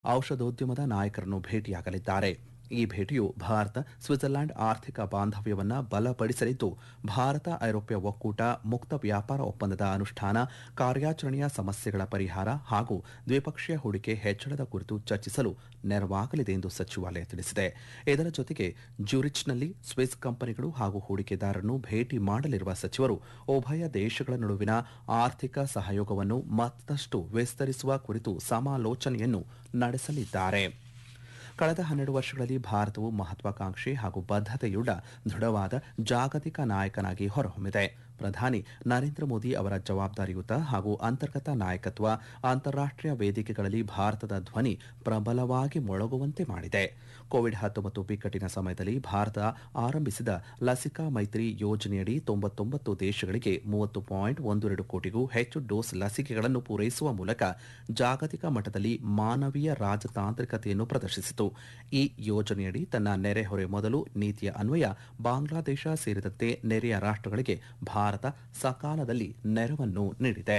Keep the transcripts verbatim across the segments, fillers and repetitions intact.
ಔಷಧೋದ್ಯಮದ ನಾಯಕರನ್ನು ಭೇಟಿಯಾಗಲಿದ್ದಾರೆ. ಈ ಭೇಟಿಯು ಭಾರತ ಸ್ವಿಟ್ಜರ್ಲೆಂಡ್ ಆರ್ಥಿಕ ಬಾಂಧವ್ಯವನ್ನು ಬಲಪಡಿಸಲಿದ್ದು, ಭಾರತ ಐರೋಪ್ಯ ಒಕ್ಕೂಟ ಮುಕ್ತ ವ್ಯಾಪಾರ ಒಪ್ಪಂದದ ಅನುಷ್ಠಾನ, ಕಾರ್ಯಾಚರಣೆಯ ಸಮಸ್ಯೆಗಳ ಪರಿಹಾರ ಹಾಗೂ ದ್ವಿಪಕ್ಷೀಯ ಹೂಡಿಕೆ ಹೆಚ್ಚಳದ ಕುರಿತು ಚರ್ಚಿಸಲು ನೆರವಾಗಲಿದೆ ಎಂದು ಸಚಿವಾಲಯ ತಿಳಿಸಿದೆ. ಇದರ ಜೊತೆಗೆ ಜ್ಯೂರಿಚ್ನಲ್ಲಿ ಸ್ವಿಸ್ ಕಂಪನಿಗಳು ಹಾಗೂ ಹೂಡಿಕೆದಾರರನ್ನು ಭೇಟಿ ಮಾಡಲಿರುವ ಸಚಿವರು ಉಭಯ ದೇಶಗಳ ನಡುವಿನ ಆರ್ಥಿಕ ಸಹಯೋಗವನ್ನು ಮತ್ತಷ್ಟು ವಿಸ್ತರಿಸುವ ಕುರಿತು ಸಮಾಲೋಚನೆಯನ್ನು ನಡೆಸಲಿದ್ದಾರೆ. ಕಳೆದ ಹನ್ನೆರಡು ವರ್ಷಗಳಲ್ಲಿ ಭಾರತವು ಮಹತ್ವಾಕಾಂಕ್ಷಿ ಹಾಗೂ ಬದ್ಧತೆಯುಳ್ಳ ದೃಢವಾದ ಜಾಗತಿಕ ನಾಯಕನಾಗಿ ಹೊರಹೊಮ್ಮಿದೆ. ಪ್ರಧಾನಿ ನರೇಂದ್ರ ಮೋದಿ ಅವರ ಜವಾಬ್ದಾರಿಯುತ ಹಾಗೂ ಅಂತರ್ಗತ ನಾಯಕತ್ವ ಅಂತಾರಾಷ್ಟೀಯ ವೇದಿಕೆಗಳಲ್ಲಿ ಭಾರತದ ಧ್ವನಿ ಪ್ರಬಲವಾಗಿ ಮೊಳಗುವಂತೆ ಮಾಡಿದೆ. ಕೋವಿಡ್ ಹತ್ತೊಂಬತ್ತು ಬಿಕ್ಕಟ್ಟಿನ ಸಮಯದಲ್ಲಿ ಭಾರತ ಆರಂಭಿಸಿದ ಲಸಿಕಾ ಮೈತ್ರಿ ಯೋಜನೆಯಡಿ ತೊಂಬತ್ತೊಂಬತ್ತು ದೇಶಗಳಿಗೆ ಮೂವತ್ತು ಪಾಯಿಂಟ್ ಒಂದು ಎರಡು ಕೋಟಿಗೂ ಹೆಚ್ಚು ಡೋಸ್ ಲಸಿಕೆಗಳನ್ನು ಪೂರೈಸುವ ಮೂಲಕ ಜಾಗತಿಕ ಮಟ್ಟದಲ್ಲಿ ಮಾನವೀಯ ರಾಜತಾಂತ್ರಿಕತೆಯನ್ನು ಪ್ರದರ್ಶಿಸಿತು. ಈ ಯೋಜನೆಯಡಿ ತನ್ನ ನೆರೆಹೊರೆ ಮೊದಲು ನೀತಿಯ ಅನ್ವಯ ಬಾಂಗ್ಲಾದೇಶ ಸೇರಿದಂತೆ ನೆರೆಯ ರಾಷ್ಟ್ರಗಳಿಗೆ ಭಾರತ ಸಕಾಲದಲ್ಲಿ ನೆರವನ್ನು ನೀಡಿದೆ.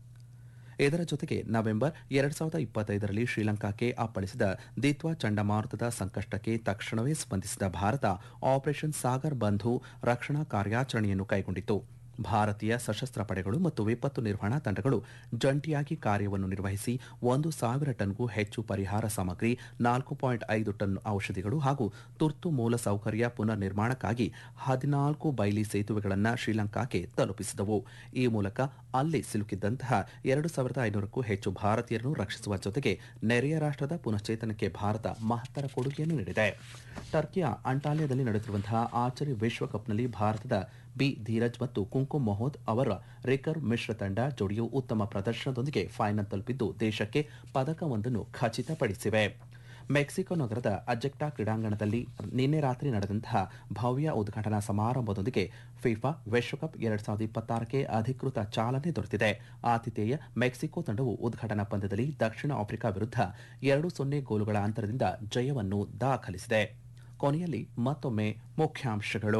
ಇದರ ಜೊತೆಗೆ ನವೆಂಬರ್ ಎರಡ್ ಸಾವಿರದ ಇಪ್ಪತ್ತೈದರಲ್ಲಿ ಶ್ರೀಲಂಕಾಕ್ಕೆ ಅಪ್ಪಳಿಸಿದ ದಿತ್ವಾ ಚಂಡಮಾರುತದ ಸಂಕಷ್ಟಕ್ಕೆ ತಕ್ಷಣವೇ ಸ್ಪಂದಿಸಿದ ಭಾರತ ಆಪರೇಷನ್ ಸಾಗರ್ ಬಂಧು ರಕ್ಷಣಾ ಕಾರ್ಯಾಚರಣೆಯನ್ನು ಕೈಗೊಂಡಿತು. ಭಾರತೀಯ ಸಶಸ್ತ್ರ ಪಡೆಗಳು ಮತ್ತು ವಿಪತ್ತು ನಿರ್ವಹಣಾ ತಂಡಗಳು ಜಂಟಿಯಾಗಿ ಕಾರ್ಯವನ್ನು ನಿರ್ವಹಿಸಿ ಒಂದು ಸಾವಿರ ಟನ್ಗೂ ಹೆಚ್ಚು ಪರಿಹಾರ ಸಾಮಗ್ರಿ, ನಾಲ್ಕು ಪಾಯಿಂಟ್ ಐದು ಟನ್ ಔಷಧಿಗಳು ಹಾಗೂ ತುರ್ತು ಮೂಲ ಸೌಕರ್ಯ ಪುನರ್ ನಿರ್ಮಾಣಕ್ಕಾಗಿ ಹದಿನಾಲ್ಕು ಬೈಲಿ ಸೇತುವೆಗಳನ್ನು ಶ್ರೀಲಂಕಾಕ್ಕೆ ತಲುಪಿಸಿದವು. ಈ ಮೂಲಕ ಅಲ್ಲಿ ಸಿಲುಕಿದ್ದಂತಹ ಎರಡು ಸಾವಿರದ ಐನೂರಕ್ಕೂ ಹೆಚ್ಚು ಭಾರತೀಯರನ್ನು ರಕ್ಷಿಸುವ ಜೊತೆಗೆ ನೆರೆಯ ರಾಷ್ಟ್ರದ ಪುನಶ್ಚೇತನಕ್ಕೆ ಭಾರತ ಮಹತ್ತರ ಕೊಡುಗೆಯನ್ನು ನೀಡಿದೆ. ಟರ್ಕಿಯ ಅಂಟಾಲಿಯಾದಲ್ಲಿ ನಡೆದಿರುವಂತಹ ಆರ್ಚರಿ ವಿಶ್ವಕಪ್ನಲ್ಲಿ ಭಾರತದ ಬಿ ಧೀರಜ್ ಮತ್ತು ಕುಂಕುಮ್ ಮೊಹಮ್ಮದ್ ಅವರ ರಿಕರ್ವ್ ಮಿಶ್ರ ತಂಡ ಜೋಡಿಯು ಉತ್ತಮ ಪ್ರದರ್ಶನದೊಂದಿಗೆ ಫೈನಲ್ ತಲುಪಿದ್ದು ದೇಶಕ್ಕೆ ಪದಕವೊಂದನ್ನು ಖಚಿತಪಡಿಸಿವೆ. ಮೆಕ್ಸಿಕೋ ನಗರದ ಅಜೆಕ್ಟಾ ಕ್ರೀಡಾಂಗಣದಲ್ಲಿ ನಿನ್ನೆ ರಾತ್ರಿ ನಡೆದಂತಹ ಭವ್ಯ ಉದ್ಘಾಟನಾ ಸಮಾರಂಭದೊಂದಿಗೆ ಫಿಫಾ ವಿಶ್ವಕಪ್ ಎರಡ್ ಸಾವಿರದ ಇಪ್ಪತ್ತಾರಕ್ಕೆ ಅಧಿಕೃತ ಚಾಲನೆ ದೊರೆತಿದೆ. ಆತಿಥೇಯ ಮೆಕ್ಸಿಕೋ ತಂಡವು ಉದ್ಘಾಟನಾ ಪಂದ್ಯದಲ್ಲಿ ದಕ್ಷಿಣ ಆಫ್ರಿಕಾ ವಿರುದ್ಧ ಎರಡು ಸೊನ್ನೆ ಗೋಲುಗಳ ಅಂತರದಿಂದ ಜಯವನ್ನು ದಾಖಲಿಸಿದೆ. ಕೊನೆಯಲ್ಲಿ ಮತ್ತೊಮ್ಮೆ ಮುಖ್ಯಾಂಶಗಳು.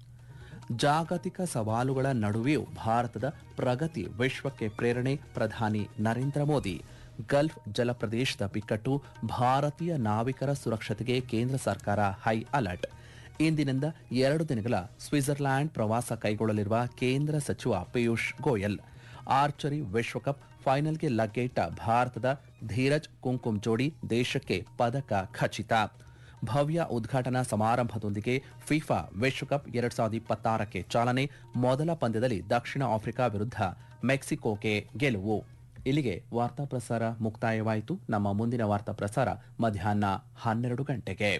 ಜಾಗತಿಕ ಸವಾಲುಗಳ ನಡುವೆಯೂ ಭಾರತದ ಪ್ರಗತಿ ವಿಶ್ವಕ್ಕೆ ಪ್ರೇರಣೆ, ಪ್ರಧಾನಿ ನರೇಂದ್ರ ಮೋದಿ. ಗಲ್ಫ್ ಜಲಪ್ರದೇಶದ ಬಿಕ್ಕಟ್ಟು, ಭಾರತೀಯ ನಾವಿಕರ ಸುರಕ್ಷತೆಗೆ ಕೇಂದ್ರ ಸರ್ಕಾರ ಹೈ ಅಲರ್ಟ್. ಇಂದಿನಿಂದ ಎರಡು ದಿನಗಳ ಸ್ವಿಟ್ಜರ್ಲ್ಯಾಂಡ್ ಪ್ರವಾಸ ಕೈಗೊಳ್ಳಲಿರುವ ಕೇಂದ್ರ ಸಚಿವ ಪಿಯೂಷ್ ಗೋಯಲ್. ಆರ್ಚರಿ ವಿಶ್ವಕಪ್ ಫೈನಲ್ಗೆ ಲಗ್ಗೆಯಿಟ್ಟ ಭಾರತದ ಧೀರಜ್ ಕುಂಕುಮ್ ಜೋಡಿ ದೇಶಕ್ಕೆ ಪದಕ ಖಚಿತ. ಭವ್ಯ ಉದ್ಘಾಟನಾ ಸಮಾರಂಭದೊಂದಿಗೆ ಫಿಫಾ ವಿಶ್ವಕಪ್ ಎರಡ್ ಸಾವಿರದ ಇಪ್ಪತ್ತಾರಕ್ಕೆ ಚಾಲನೆ. ಮೊದಲ ಪಂದ್ಯದಲ್ಲಿ ದಕ್ಷಿಣ ಆಫ್ರಿಕಾ ವಿರುದ್ಧ ಮೆಕ್ಸಿಕೋಗೆ ಗೆಲುವು. ಇಲ್ಲಿಗೆ ವಾರ್ತಾ ಪ್ರಸಾರ ಮುಕ್ತಾಯವಾಯಿತು. ನಮ್ಮ ಮುಂದಿನ ವಾರ್ತಾ ಪ್ರಸಾರ ಮಧ್ಯಾಹ್ನ ಹನ್ನೆರಡು ಗಂಟೆಗೆ.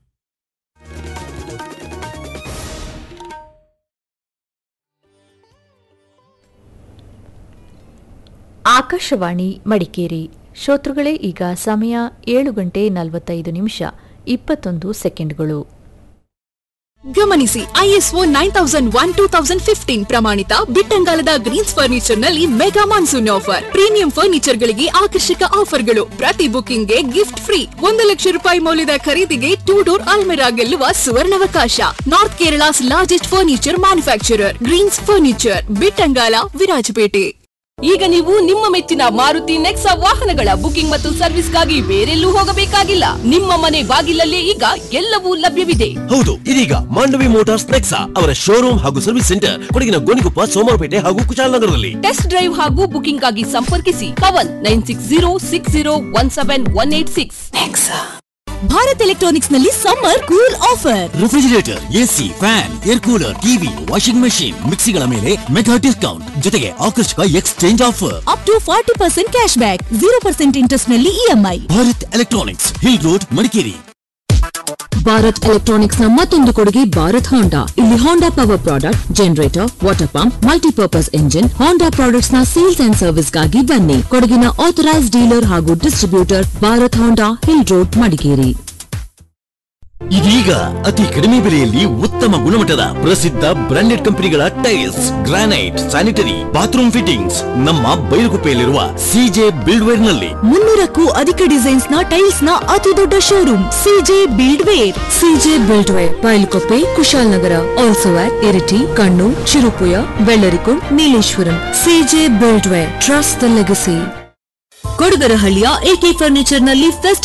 ಆಕಾಶವಾಣಿ ಮಡಿಕೇರಿ. ಶ್ರೋತೃಗಳೇ, ಈಗ ಸಮಯ ಏಳು ಗಂಟೆ ನಲವತ್ತೈದು ನಿಮಿಷ ಇಪ್ಪತ್ತೊಂದು ಸೆಕೆಂಡ್ಗಳು. ಗಮನಿಸಿ, ISO nine thousand one two thousand fifteen ಪ್ರಮಾಣಿತ ಬಿಟ್ಟಂಗಾಲದ ಗ್ರೀನ್ಸ್ ಫರ್ನಿಚರ್ ನಲ್ಲಿ mega monsoon offer. Premium furniture ಗಳಿಗೆ ಆಕರ್ಷಕ ಆಫರ್ಗಳು. ಪ್ರತಿ ಬುಕಿಂಗ್ ಗೆ ಗಿಫ್ಟ್ ಫ್ರೀ. ಒಂದು ಲಕ್ಷ ರೂಪಾಯಿ ಮೌಲ್ಯದ ಖರೀದಿಗೆ ಟೂ ಡೋರ್ ಅಲ್ಮೆರಾ ಗೆಲ್ಲುವ ಸುವರ್ಣಾವಕಾಶ. North Kerala's largest furniture manufacturer Green's furniture, Bittangala, Virajpet. ಈಗ ನೀವು ನಿಮ್ಮ ಮೆಚ್ಚಿನ ಮಾರುತಿ ನೆಕ್ಸಾ ವಾಹನಗಳ ಬುಕಿಂಗ್ ಮತ್ತು ಸರ್ವಿಸ್ಗಾಗಿ ಬೇರೆಲ್ಲೂ ಹೋಗಬೇಕಾಗಿಲ್ಲ. ನಿಮ್ಮ ಮನೆ ಬಾಗಿಲಲ್ಲೇ ಈಗ ಎಲ್ಲವೂ ಲಭ್ಯವಿದೆ. ಹೌದು, ಇದೀಗ ಮಾಂಡವಿ ಮೋಟಾರ್ಸ್ ನೆಕ್ಸಾ ಅವರ ಶೋರೂಮ್ ಹಾಗೂ ಸರ್ವಿಸ್ ಸೆಂಟರ್ ಕೊಡಗಿನ ಗೋಣಿಕೊಪ್ಪ, ಸೋಮವಾರಪೇಟೆ ಹಾಗೂ ಕುಶಾಲನಗರದಲ್ಲಿ. ಟೆಸ್ಟ್ ಡ್ರೈವ್ ಹಾಗೂ ಬುಕಿಂಗ್ ಆಗಿ ಸಂಪರ್ಕಿಸಿ Kavan nine six zero six zero one seven one eight six. Nexa. Bharat electronics ನಲ್ಲಿ summer cool offer. Refrigerator, AC, fan, air cooler, TV, washing machine, ಮಿಕ್ಸಿಗಳ ಮೇಲೆ ಮೆಗಾ ಡಿಸ್ಕೌಂಟ್ ಜೊತೆಗೆ ಆಕರ್ಷಕ exchange offer. Up to forty percent cash back, zero percent interest ನಲ್ಲಿ EMI. Bharat electronics, hill road, Madikeri. Bharat electronics ನ ಮತ್ತೊಂದು ಕೊಡುಗೆ ಭಾರತ್ ಹೋಂಡಾ. ಇಲ್ಲಿ ಹೋಂಡಾ power product, generator, water pump, multipurpose engine, ಹೋಂಡಾ products ನ sales and service ಗಾಗಿ ಬನ್ನಿ. ಕೊಡಗಿನ ಆಥರೈಸ್ಡ್ ಡೀಲರ್ ಹಾಗೂ ಡಿಸ್ಟ್ರಿಬ್ಯೂಟರ್ ಭಾರತ್ ಹೋಂಡಾ, ಹಿಲ್ ರೋಡ್, ಮಡಿಕೇರಿ. ಇದೀಗ ಅತಿ ಕಡಿಮೆ ಬೆಲೆಯಲ್ಲಿ ಉತ್ತಮ ಗುಣಮಟ್ಟದ ಪ್ರಸಿದ್ಧ ಬ್ರಾಂಡೆಡ್ ಕಂಪನಿಗಳ tiles, granite, sanitary, bathroom fittings ನಮ್ಮ ಬೈಲುಗುಪ್ಪೆಯಲ್ಲಿರುವ ಸಿಜೆ ಬಿಲ್ಡ್ವೇರ್ ನಲ್ಲಿ. ಮುನ್ನೂರಕ್ಕೂ ಅಧಿಕ ಡಿಸೈನ್ಸ್ ನ ಟೈಲ್ಸ್ ನ ಅತಿ ದೊಡ್ಡ showroom CJ ಬಿಲ್ಡ್ವೇರ್. CJ ಬಿಲ್ಡ್ವೇರ್, ಬೈಲುಗುಪ್ಪೆ, Kushalnagar, also at Iritty, Kannur, Cherupuzha, Vellarikundu, Nileshwaram. CJ ಬಿಲ್ಡ್ವೇರ್, trust the legacy. ಕೊಡಗರಹಳ್ಳಿಯ A K furniture ನಲ್ಲಿ ಫೆಸ್ಟ್